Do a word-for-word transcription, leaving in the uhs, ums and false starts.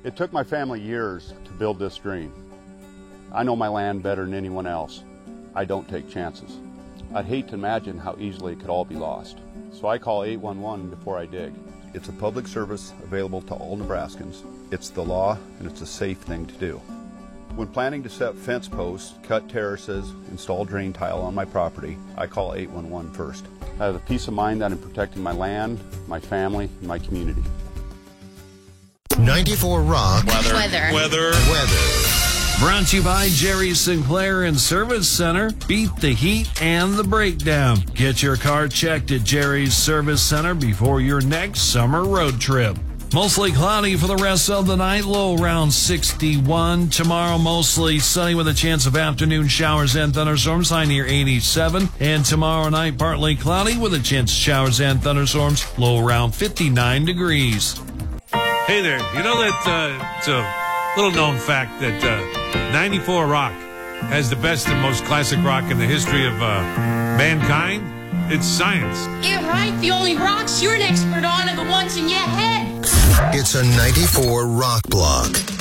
It took my family years to build this dream. I know my land better than anyone else. I don't take chances. I'd hate to imagine how easily it could all be lost. So I call eight one one before I dig. It's a public service available to all Nebraskans. It's the law, and it's a safe thing to do. When planning to set fence posts, cut terraces, install drain tile on my property, I call eight one one first. I have the peace of mind that I'm protecting my land, my family, and my community. ninety-four Rock. Weather. Weather. Weather. Weather. Brought to you by Jerry Sinclair and Service Center. Beat the heat and the breakdown. Get your car checked at Jerry's Service Center before your next summer road trip. Mostly cloudy for the rest of the night, low around sixty-one. Tomorrow, mostly sunny with a chance of afternoon showers and thunderstorms, high near eighty-seven. And tomorrow night, partly cloudy with a chance of showers and thunderstorms, low around fifty-nine degrees. Hey there, you know that uh, it's a little-known fact that uh, ninety-four Rock has the best and most classic rock in the history of uh, mankind? It's science. Yeah, right. The only rocks you're an expert on are the ones in your head. It's a ninety-four Rock Block.